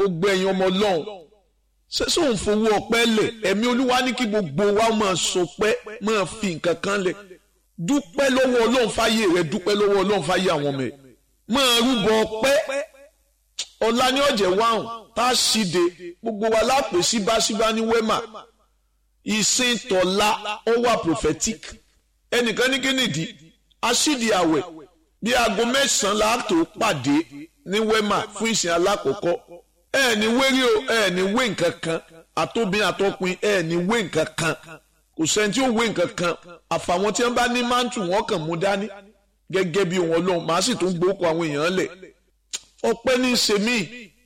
gbogbo ẹ̀yin ọmọ Ọlọ́run ṣé òun fowó ọpẹ́ lẹ̀ ẹ̀mí Olúwa ní kí gbogbo wa máa sọpẹ́ máa fi nǹkan kan lẹ̀ dúpẹ́ lọ́wọ́ Ọlọ́run fáyé rẹ dúpẹ́ lọ́wọ́ Ọlọ́run fáyé àwọn ọmọ ẹ̀ máa rúbọ ọpẹ́ ọ̀la ní ọ̀jẹ̀ wáhùn tá a ṣíde gbogbo wa lápè síbáṣíbá ní wẹ́mà ìsìn tọ̀la ó wà prophetic ẹnìkan ní kínìdí aṣídìí àwẹ̀ bí aago 9 láàtò pàdé ní wẹ́mà fún ìsìn alákọ̀ọ́kọ́ ní wérí o ní wé nǹkan kan àtòbí àtọkùn ní wé nǹkan kan kò sẹ́ni tí ó wé nǹkan kan àfàwọn tí wọ́n bá ní mántù wọn kàn mú dání gẹ́gẹ́ bí wọn lọ́hùn màá sì tún gbókò àwọn èèyàn lẹ̀ ọpẹ́ ní í ṣe mí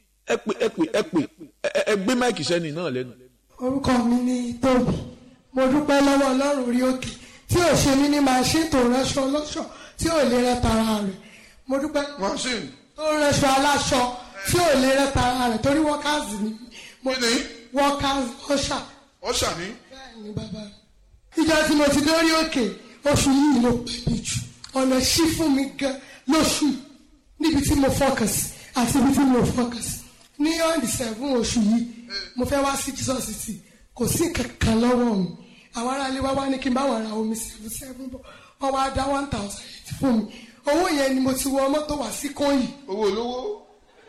ẹ gbé máìkì sẹ́ni náà lẹ́nu. orúkọ mi ni Tóbi mo dúpẹ́ lọ́wọ́ Ọlọ́run orí òkè tí ò ṣe mí ní màṣíìnì tó rẹ́ṣọ ọlọ́ṣọ tí ò lè rẹ́ tara rẹ̀ mo dúpẹ́ tó rẹ́ṣọ aláṣọ tí ò lè rẹ́ tara rẹ̀ torí wọ́kàzì ni mo ní wọ́kàzì ọ̀ṣà ní. bẹ́ẹ̀ ni bàbá ìjọ tí mo ti dórí òkè oṣù yìí ló pè mí jù ọ̀nà ṣí fún mi gan lóṣù níbi tí mo focus àti ibi tí mo focus ní on the 7 oṣù yìí mo fẹ́ wá sí Jesus City kò sí kankan lọ́wọ́ mi àwọn aráalé wá ní kí n bá wọn ra omi 7 bọ̀ wọ́n wá dá 1,000 fún mi owó yẹn ni mo ti wọ mọ́tò wá sí Kóyì. owó olówó.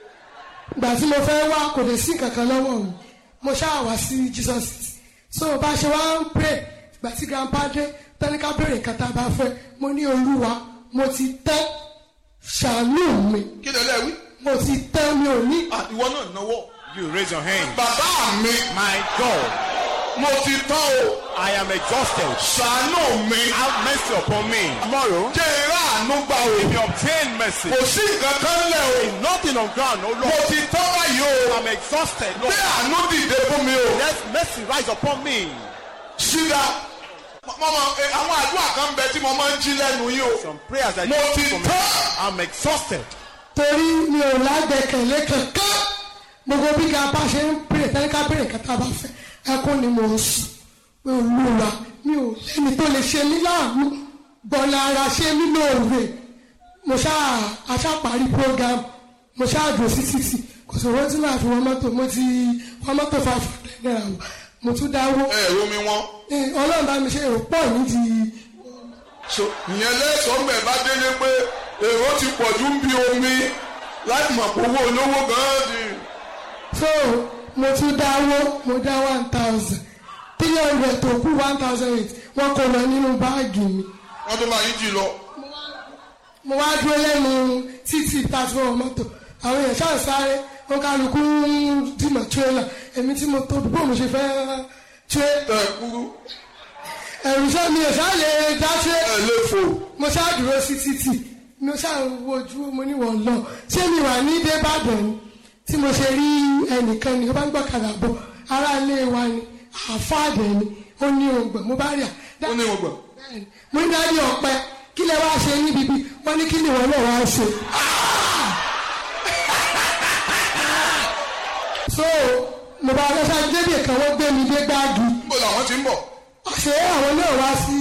ìgbà tí mo fẹ́ wá kò lè sí kankan lọ́wọ́ mi mo ṣáà wá sí Jesus City so bá ṣe wá ń pray ìgbà tí grandpa dé tẹ́lẹ̀ká bèrè nǹkan tá a bá fẹ́ mo ní Olúwa mo ti tẹ́ ṣàánú mi. kí ló lẹ́wí. mo ti tẹ́ mi ò ní. ìwọ náà náwó. You raise your hand. bàbá mi. My God. mo ti tán o. I am exhausted. ṣàánú mi. Have mercy upon me. Tomorrow. jẹ́ ìrá àánú gbà o. If you obtain mercy. kò sí nǹkan kan lẹ̀ o. Nothing on ground, oh Lord. mo ti tán báyìí o. I'm exhausted, Lord. bẹ́ẹ̀ àánú dìde fún mi o. Let mercy rise upon me. ṣíra mọ́mọ́ àwọn àdúrà kan bẹ tí mo máa ń jí lẹ́nu yìí o. Some prayers I mo ti from tán. I'm exhausted. torí mi ò lágbẹ̀kẹ̀lé kankan gbogbo bí grandpa ṣe ń pèrè tẹ́lẹ̀ká bèrè nǹkan tá a bá fẹ́ ẹkún ni mo sùn pé Olúwa mi ò lẹ́ni tó lè ṣe mí láàánú gbọ̀nà ara ṣe mí lóore mo aṣáparí program mo dùn sí títì kò sọ̀rọ̀ tí màá fi wọ́n mọ́tò mo ti wọ́n mọ́tò 500 naira wọ̀ mo tún dáwó. omi wọn. Ọlọ́run bá mi ṣe èrò pọ̀ nídìí. so ìyẹn lẹ́sọ̀ọ́ mbẹ̀ bá délé pé èrò ti pọ̀ ju ń bí omi láì mọ̀ pé owó olówó gan-an ni. so mo tún dáwó mo dá 1,000 300 tó kú 1,008 wọn kò lọ nínú báàgì mi. wọ́n tó máa yín jì lọ. mo wá dúró lẹ́nu títì tàṣíwọ̀n mọ́tò àwọn èèyàn ṣáà sáré wọn kálukú ń dìmọ̀ tírélà èmi tí mo tóbi bó mo ṣe fẹ́ ṣe. kúrú. ẹ̀rù sọ mi ò ṣáà lè dá ṣe. lè fò. mo ṣáà dúró sí títì mo ṣáà wojú mo ní wọ́n lọ ṣé mi wà ní débàdàn ni tí mo ṣe rí ẹnìkan ni ó bá ń gbọ́kadà bọ̀ ará ilé wa ni àfáàdẹ̀ ni ó ní ògbọ̀n mo bá rí à. ó ní ògbọ̀n. mo ní dájú ọ̀pẹ kí lẹ wá ṣe níbi bí wọ́n ní kí ni wọ́n náà wá ṣe. so mo bá lọ sáà débì kan wọ́n gbé mi dé gbáàgì. bó làwọn ti ń bọ̀. ṣé àwọn náà wá sí.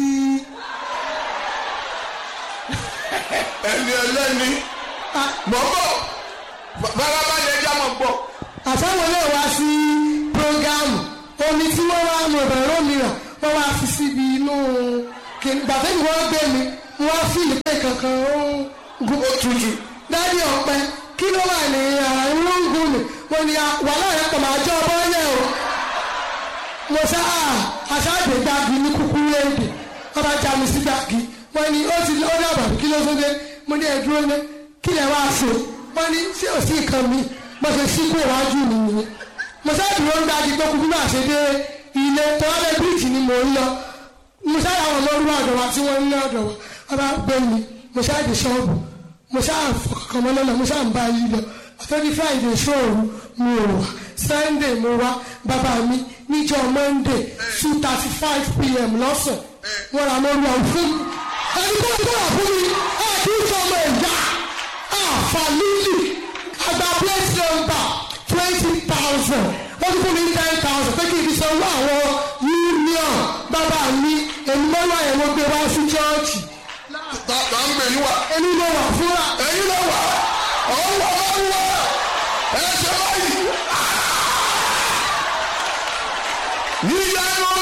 ẹni ẹlẹ́ni mọ̀ bọ̀ bàbá bá lè já mọ̀ gbọ́. àtàwọn náà wá sí prógámù omi tí wọ́n wá mọ̀ bẹ̀rẹ̀ mìíràn wọ́n wá fi síbi inú gbàtẹ́ ni wọ́n gbé mi wọ́n fi ìpè kankan ó tutù. dádì ọ̀pẹ kí ló wà ní àárín gùn mi wọ́n ní wàhálà yẹn kò máa jọ ọbọ̀ yẹn o. mo sá aṣáájú gbági ní kúkúrú èdè wọ́n bá já mi sí gbági wọ́n ní ó dàbà kí ló tó dé mo ní ẹ̀dúró ní kí lè wá ṣe wọ́n ní ṣé ò sí nǹkan mi mo ṣe sí kó wájú mi nìyẹn. mo sá dúró ń gbági tó kúkú náà ṣe dé ilé tọ́lẹ̀ bíríìjì ni mò ń lọ mo sá àwọn ọmọ orúkọ ọ̀dọ̀ wa tí wọ́n ń ní ọ̀dọ̀ wa wọ́n bá gbé mi mo sá dé ṣọ́ọ̀bù mo sá fọkàn mọ́ lọ́nà mo sá ń bá yí lọ àtọ́jú Friday ṣóòru mi ò wá Sunday mo wá bàbá mi níjọ́ Monday 2:35 p.m. lọ́sàn wọ́n ra mọ́ lọ fún mi ẹni tó wà fún mi kí n sọmọ ẹ̀yà àfàlílì àgbà plate number 20,000 wọ́n tún fún mi 10,000 pé kí n fi sanwó àwọn union bàbá mi èmi mọ́wọ́ ẹ̀ mo gbé wá sí chọ́ọ̀chì. tàbá ń gbẹ̀yìn wa. ẹni ló wà fúnra. ẹ̀yin ló wà ọ̀hún wà máa ń wá ẹ̀ ṣe báyìí. ìyanu